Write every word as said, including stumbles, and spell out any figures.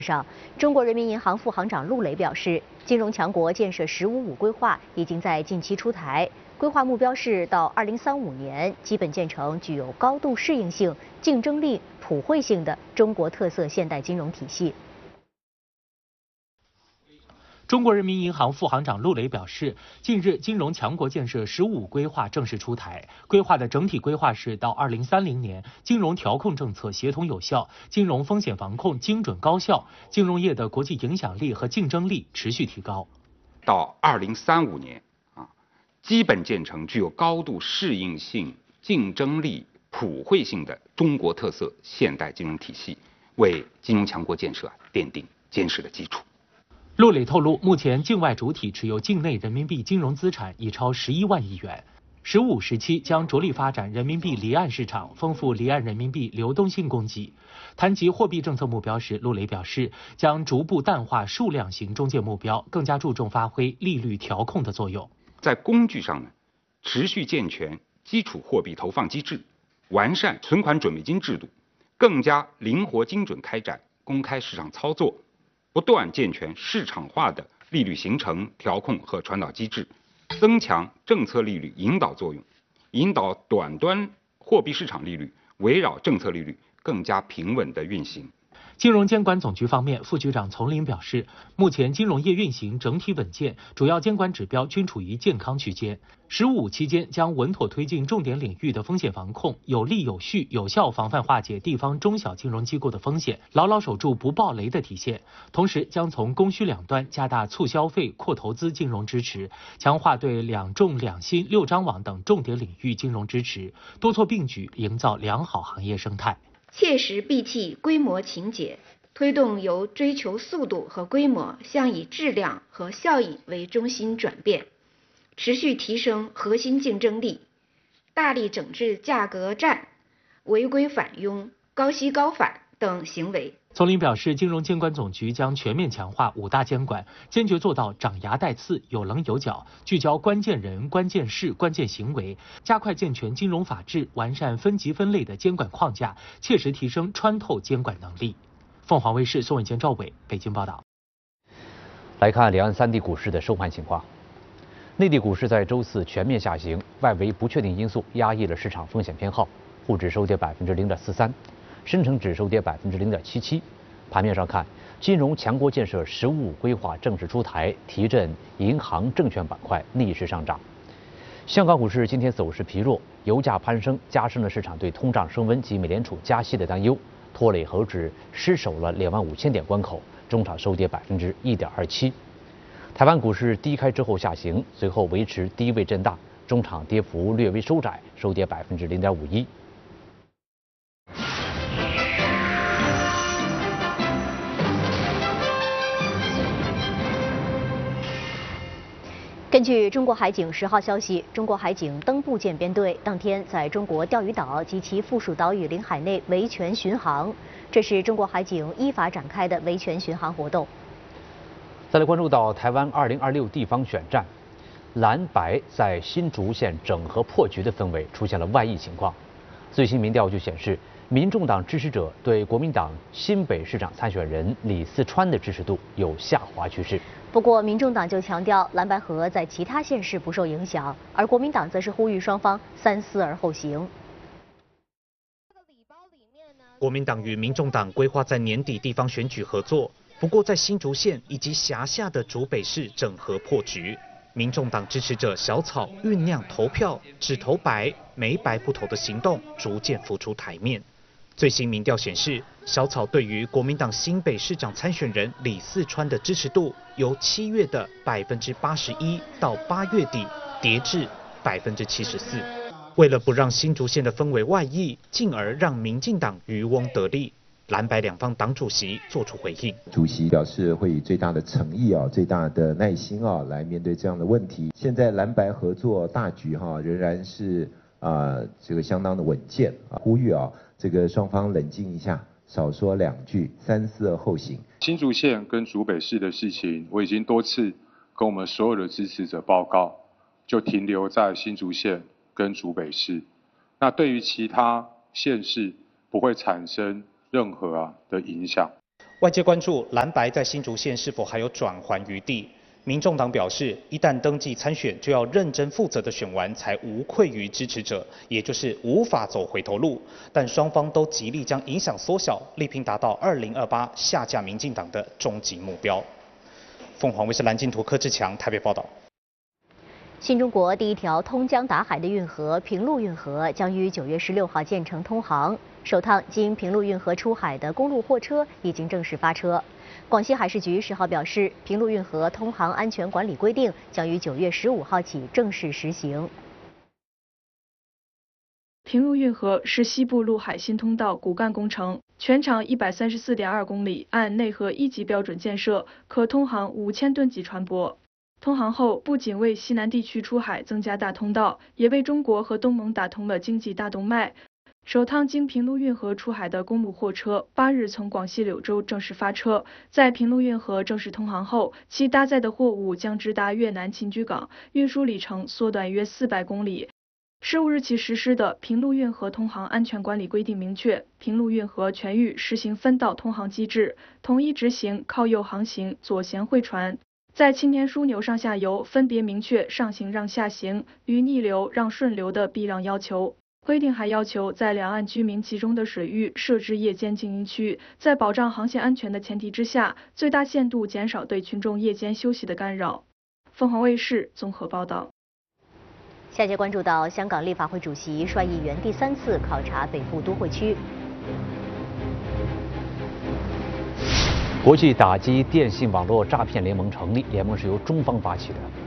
上，中国人民银行副行长陆磊表示，金融强国建设“十五五”规划已经在近期出台，规划目标是到二零三五年基本建成具有高度适应性、竞争力、普惠性的中国特色现代金融体系。 中国人民银行副行长陆磊表示，近日金融强国建设“十五”规划正式出台，规划的整体规划是到二零三零年，金融调控政策协同有效，金融风险防控精准高效，金融业的国际影响力和竞争力持续提高。 到二零三五年啊，基本建成具有高度适应性、竞争力、普惠性的中国特色现代金融体系，为金融强国建设奠定坚实的基础。 陆磊透露，目前境外主体持有境内人民币金融资产已超十一万亿元。十五时期将着力发展人民币离岸市场，丰富离岸人民币流动性供给。谈及货币政策目标时，陆磊表示，将逐步淡化数量型中介目标，更加注重发挥利率调控的作用。 在工具上呢，持续健全基础货币投放机制，完善存款准备金制度，更加灵活精准开展公开市场操作。不断健全市场化的利率形成、调控和传导机制，增强政策利率引导作用，引导短端货币市场利率围绕政策利率更加平稳的运行。 金融监管总局方面，副局长丛林表示，目前金融业运行整体稳健，主要监管指标均处于健康区间。十五期间将稳妥推进重点领域的风险防控，有力有序、有效防范化解地方中小金融机构的风险，牢牢守住不暴雷的体现。同时，将从供需两端加大促消费、扩投资金融支持，强化对两重两新、六张网等重点领域金融支持，多措并举，营造良好行业生态。 切实摒弃规模情节，推动由追求速度和规模向以质量和效益为中心转变，持续提升核心竞争力，大力整治价格战、违规返佣、高息高返等行为。 丛林表示，金融监管总局将全面强化五大监管，坚决做到长牙带刺、有棱有角，聚焦关键人、关键事、关键行为，加快健全金融法治，完善分级分类的监管框架，切实提升穿透监管能力。凤凰卫视宋伟坚、赵伟北京报道。 来看两岸三地股市的收盘情况。内地股市在周四全面下行，外围不确定因素压抑了市场风险偏好，沪指收跌百分之零点四三。深成指收跌百分之零点七七。盘面上看，金融强国建设“十五”规划正式出台，提振银行、证券板块逆势上涨。香港股市今天走势疲弱，油价攀升加深了市场对通胀升温及美联储加息的担忧，拖累恒指失守了两万五千点关口，中场收跌百分之一点二七。台湾股市低开之后下行，随后维持低位震荡，中场跌幅略微收窄，收跌百分之零点五一。 根据中国海警十号消息，中国海警登陆舰编队当天在中国钓鱼岛及其附属岛屿领海内维权巡航，这是中国海警依法展开的维权巡航活动。 再来关注到台湾二零二六地方选战，蓝白在新竹县整合破局的氛围出现了外溢情况。最新民调就显示，民众党支持者对国民党新北市长参选人李四川的支持度有下滑趋势。 不过，民众党就强调蓝白合在其他县市不受影响，而国民党则是呼吁双方三思而后行。 国民党与民众党规划在年底地方选举合作，不过在新竹县以及辖下的竹北市整合破局。民众党支持者小草酝酿投票只投白没白不投的行动逐渐浮出台面。最新民调显示，小草对于国民党新北市长参选人李四川的支持度由七月的百分之八十一到八月底跌至百分之七十四。为了不让新竹县的氛围外溢，进而让民进党渔翁得利，蓝白两方党主席做出回应。 主席表示会以最大的诚意啊、最大的耐心啊来面对这样的问题。现在蓝白合作大局哈、啊、仍然是啊、呃、这个相当的稳健啊，呼吁啊这个双方冷静一下，少说两句，三思而后行。 新竹县跟竹北市的事情，我已经多次跟我们所有的支持者报告，就停留在新竹县跟竹北市。那对于其他县市不会产生任何啊的影响。 外界关注蓝白在新竹县是否还有转圜余地。民众党表示，一旦登记参选，就要认真负责的选完，才无愧于支持者，也就是无法走回头路。但双方都极力将影响缩小，力拼达到二零二八下架民进党的终极目标。凤凰卫视蓝镜图柯志强台北报道。 新中国第一条通江达海的运河平陆运河将于九月十六号建成通航，首趟经平陆运河出海的公路货车已经正式发车。广西海事局十号表示，平陆运河通航安全管理规定将于九月十五号起正式实行。 平陆运河是西部陆海新通道骨干工程，全长一百三十四点二公里，按内河一级标准建设，可通航五千吨级船舶。通航后，不仅为西南地区出海增加大通道，也为中国和东盟打通了经济大动脉。首趟经平陆运河出海的公路货车八日从广西柳州正式发车，在平陆运河正式通航后，其搭载的货物将直达越南秦居港，运输里程缩短约四百公里。十五日起实施的平陆运河通航安全管理规定明确，平陆运河全域实行分道通航机制，统一执行靠右航行、左舷会船。在青田枢纽上下游分别明确上行让下行与逆流让顺流的避让要求。规定还要求在两岸居民集中的水域设置夜间静音区，在保障航线安全的前提之下，最大限度减少对群众夜间休息的干扰。凤凰卫视综合报道。 下节关注到香港立法会主席率议员第三次考察北部都会区。 国际打击电信网络诈骗联盟成立，联盟是由中方发起的。